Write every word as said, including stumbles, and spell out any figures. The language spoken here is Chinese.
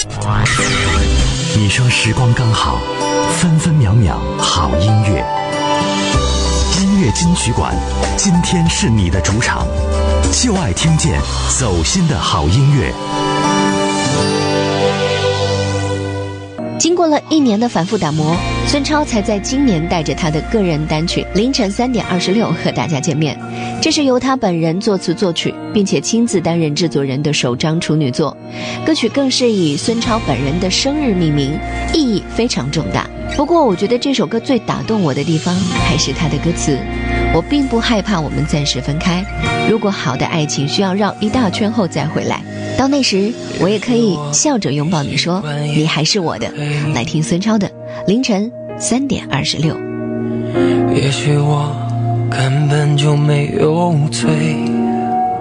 你说时光刚好，分分秒秒好音乐。音乐金曲馆，今天是你的主场，就爱听见走心的好音乐。 经过了一年的反复打磨，孙超才在今年带着他的个人单曲《凌晨三点二十六》和大家见面。这是由他本人作词作曲，并且亲自担任制作人的首张处女作。歌曲更是以孙超本人的生日命名，意义非常重大。不过我觉得这首歌最打动我的地方还是他的歌词。我并不害怕我们暂时分开，如果好的爱情需要绕一大圈后再回来，到那时我也可以笑着拥抱你，说你还是我的。来听孙超的凌晨三点二十六。 也许我根本就没有罪，